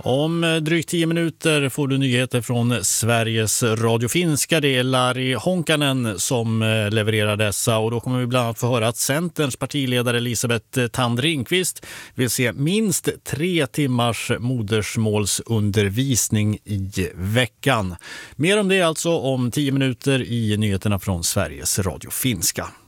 Om drygt 10 minuter får du nyheter från Sveriges Radio Finska. Det är Lari Honkanen som levererar dessa, och då kommer vi bland annat få höra att Centerns partiledare Elisabeth Thand Ringqvist vill se minst 3 timmars modersmålsundervisning i veckan. Mer om det alltså om 10 minuter i nyheterna från Sveriges Radio Finska.